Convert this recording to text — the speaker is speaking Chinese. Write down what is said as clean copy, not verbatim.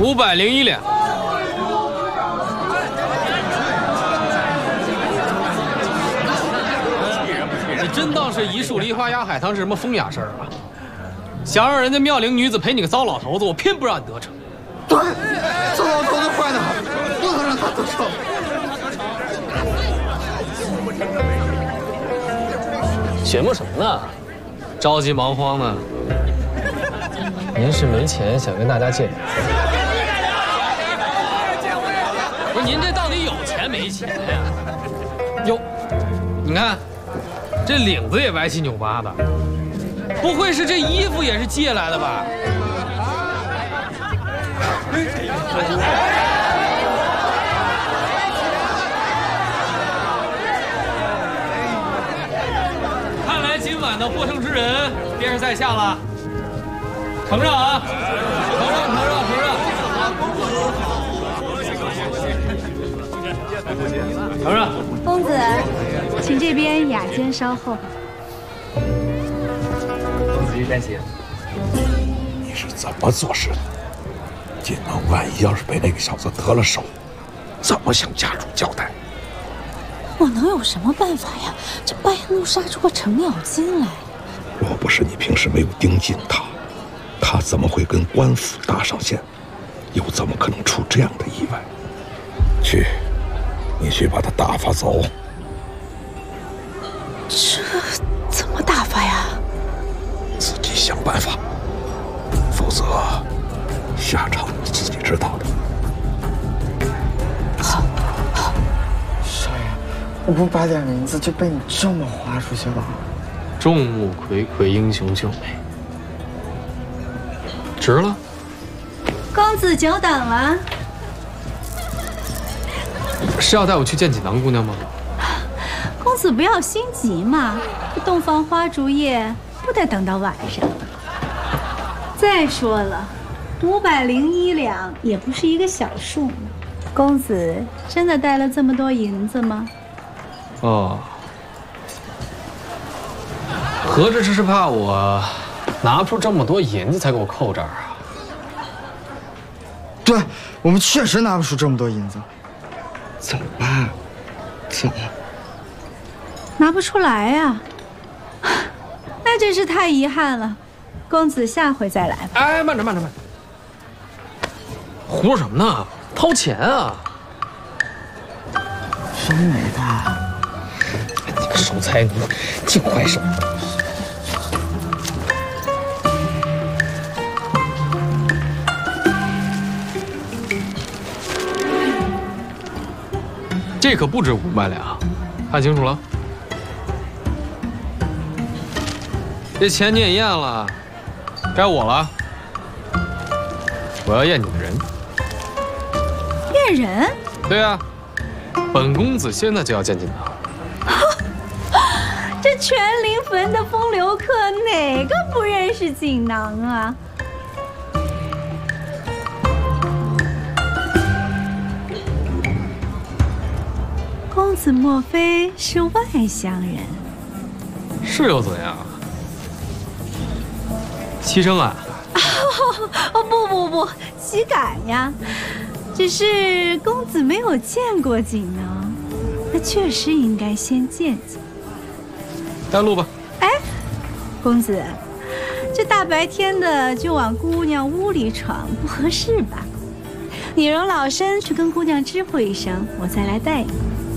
501两。你真当是一树梨花压海棠是什么风雅事儿啊？想让人家妙龄女子陪你个糟老头子，我偏不让你得逞。 对，糟老头子坏的，不能让他得逞。 琢磨什么呢？着急忙慌的。 您是没钱想跟大家借点？ 不是您这到底有钱没钱呀？哟，你看，这领子也歪七扭八的，不会是这衣服也是借来的吧？看来今晚的获胜之人便是在下了。承让啊！承让！ 公子，请这边雅间稍后。 公子担心。 你是怎么做事的？锦囊万一要是被那个小子得了手，怎么向家主交代？ 我能有什么办法呀？这半夜怒杀出个程咬金来。 若不是你平时没有盯紧他，他怎么会跟官府搭上线？又怎么可能出这样的意外？去，你去把他打发走。 这怎么打发呀？ 自己想办法，否则下场你自己知道的。 好， 少爷，我不把点银子就被你这么花出去了。 众目睽睽，英雄救美，值了。 公子久等了。 是要带我去见锦囊姑娘吗？ 公子不要心急嘛，这洞房花烛夜不得等到晚上。再说了，501两也不是一个小数呢。公子真的带了这么多银子吗？ 哦，合着这是怕我拿不出这么多银子才给我扣这儿啊？ 对，我们确实拿不出这么多银子。怎么办？怎么？ 拿不出来呀，那真是太遗憾了。公子下回再来吧。 哎，慢着，胡说什么呢？掏钱啊！ 真没带。 你个守财奴，净坏手！这可不止500两，看清楚了。这钱你也验了，该我了。我要验你的人。 验人？ 对啊，本公子现在就要见锦囊。 这全临汾的风流客哪个不认识锦囊啊？公子莫非是外乡人？ 是又怎样？齐生啊！ 哦不，岂敢呀！只是公子没有见过锦囊，那确实应该先见见。 带路吧。 哎，公子，这大白天的就往姑娘屋里闯，不合适吧？你容老身去跟姑娘知会一声，我再来带你。